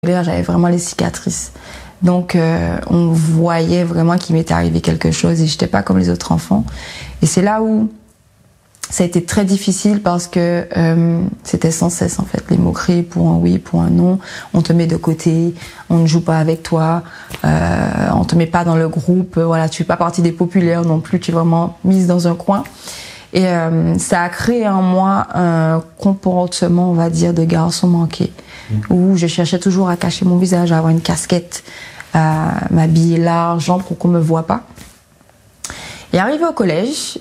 J'avais vraiment les cicatrices. Donc, on voyait vraiment qu'il m'était arrivé quelque chose et j'étais pas comme les autres enfants. Et c'est là où ça a été très difficile parce que c'était sans cesse en fait les moqueries pour un oui, pour un non. On te met de côté, on ne joue pas avec toi, on te met pas dans le groupe. Voilà, tu fais pas partie des populaires non plus. Tu es vraiment mise dans un coin. Et ça a créé en moi un comportement, on va dire, de garçon manqué, où je cherchais toujours à cacher mon visage, à avoir une casquette, à m'habiller large pour qu'on me voit pas. Et arrivé au collège,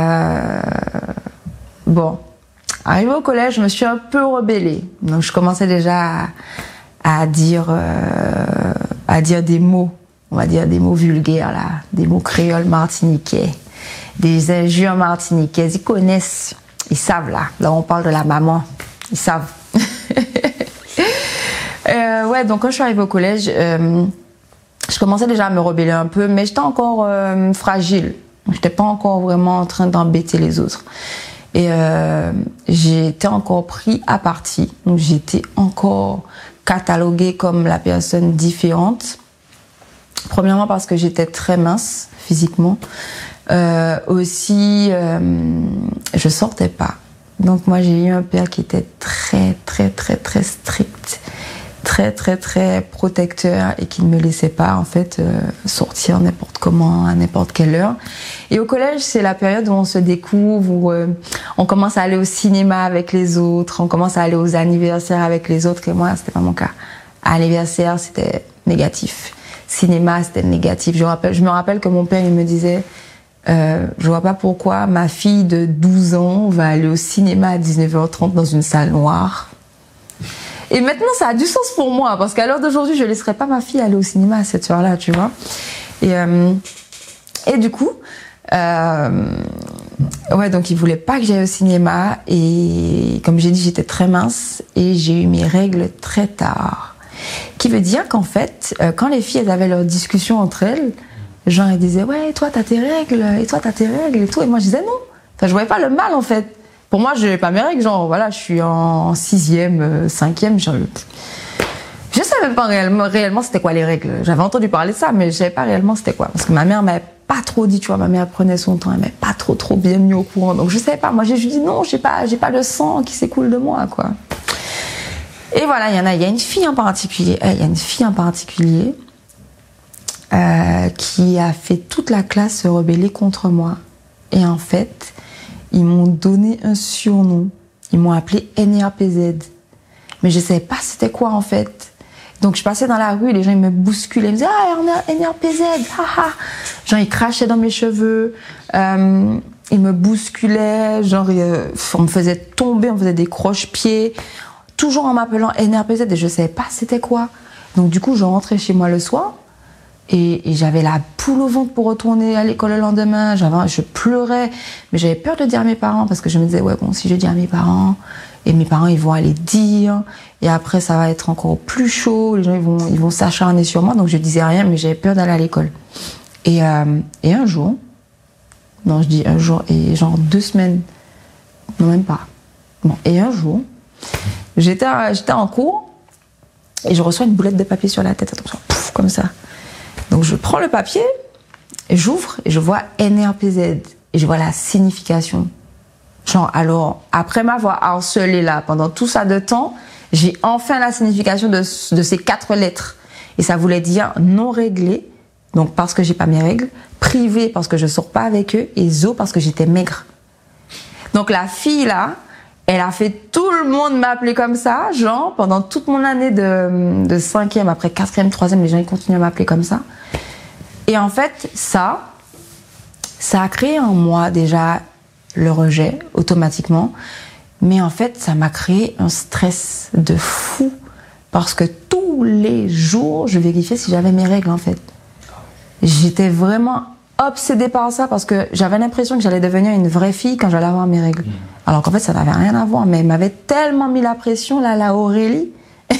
je me suis un peu rebellée. Donc je commençais déjà à dire des mots, on va dire des mots vulgaires là, des mots créoles martiniquais, des injures martiniquaises. Ils connaissent, ils savent là. Là on parle de la maman, ils savent. Donc quand je suis arrivée au collège, je commençais déjà à me rebeller un peu, mais j'étais encore fragile. J'étais pas encore vraiment en train d'embêter les autres. Et j'étais encore pris à partie. Donc j'étais encore cataloguée comme la personne différente. Premièrement parce que j'étais très mince physiquement. Aussi, je sortais pas. Donc moi j'ai eu un père qui était très strict. Très protecteur et qui ne me laissait pas en fait sortir n'importe comment à n'importe quelle heure. Et au collège, c'est la période où on se découvre, où on commence à aller au cinéma avec les autres, on commence à aller aux anniversaires avec les autres. Et moi, c'était pas mon cas. Anniversaire, c'était négatif. Cinéma, c'était négatif. Je me rappelle que mon père, il me disait, je vois pas pourquoi ma fille de 12 ans va aller au cinéma à 19h30 dans une salle noire. Et maintenant, ça a du sens pour moi, parce qu'à l'heure d'aujourd'hui, je ne laisserai pas ma fille aller au cinéma à cette heure-là, tu vois. Et du coup, donc il voulait pas que j'aille au cinéma. Et comme j'ai dit, j'étais très mince et j'ai eu mes règles très tard. Qui veut dire qu'en fait, quand les filles elles avaient leurs discussions entre elles, genre elles disaient ouais, toi t'as tes règles, et toi t'as tes règles et tout. Et moi je disais non. Enfin, je voyais pas le mal en fait. Pour moi, je n'ai pas mes règles, genre, voilà, je suis en 6e, 5e, genre, je savais pas réellement c'était quoi les règles. J'avais entendu parler de ça, mais je savais pas réellement c'était quoi. Parce que ma mère m'avait pas trop dit, tu vois, ma mère prenait son temps, elle m'avait pas trop bien mis au courant. Donc je savais pas, moi j'ai juste dit non, j'ai pas le sang qui s'écoule de moi, quoi. Et voilà, il y a une fille en particulier, qui a fait toute la classe se rebeller contre moi. Et en fait, ils m'ont donné un surnom. Ils m'ont appelé NRPZ. Mais je ne savais pas c'était quoi en fait. Donc je passais dans la rue, les gens ils me bousculaient. Ils me disaient ah NRPZ, haha. Genre ils crachaient dans mes cheveux. Ils me bousculaient. Genre on me faisait tomber, on me faisait des croche-pieds. Toujours en m'appelant NRPZ et je ne savais pas c'était quoi. Donc du coup je rentrais chez moi le soir. Et j'avais la poule au ventre pour retourner à l'école le lendemain. Je pleurais, mais j'avais peur de dire à mes parents parce que je me disais ouais bon si je dis à mes parents et mes parents ils vont aller dire et après ça va être encore plus chaud. Les gens ils vont s'acharner sur moi donc je disais rien mais j'avais peur d'aller à l'école. Et un jour, non je dis un jour et genre 2 semaines, non même pas. Bon et un jour j'étais en cours et je reçois une boulette de papier sur la tête attention pouf, comme ça. Donc je prends le papier, et j'ouvre et je vois NRPZ et je vois la signification. Genre alors après m'avoir harcelé là pendant tout ça de temps, j'ai enfin la signification de ces 4 lettres et ça voulait dire non réglé, donc parce que j'ai pas mes règles, privé parce que je sors pas avec eux et zo parce que j'étais maigre. Donc la fille là, elle a fait tout le monde m'appeler comme ça, genre pendant toute mon année de 5e, après 4e, 3e, les gens ils continuent à m'appeler comme ça. Et en fait, ça a créé en moi déjà le rejet automatiquement, mais en fait, ça m'a créé un stress de fou parce que tous les jours, je vérifiais si j'avais mes règles en fait. J'étais vraiment obsédée par ça parce que j'avais l'impression que j'allais devenir une vraie fille quand j'allais avoir mes règles. Alors qu'en fait, ça n'avait rien à voir, mais elle m'avait tellement mis la pression, là, la Aurélie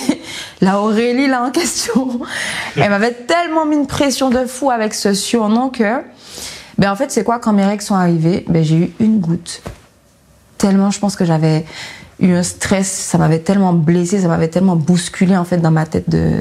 là en question, elle m'avait tellement mis une pression de fou avec ce surnom que, en fait, c'est quoi, quand mes règles sont arrivées, j'ai eu une goutte. Tellement, je pense que j'avais eu un stress, ça m'avait tellement blessé, ça m'avait tellement bousculé en fait dans ma tête